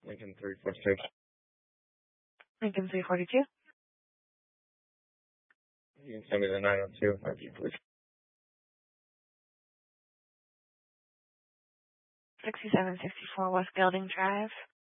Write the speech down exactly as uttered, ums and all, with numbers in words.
Lincoln three forty-two. Lincoln three forty-two. You can send me the nine oh two, I do, please. sixty-seven sixty-four West Gelding Drive.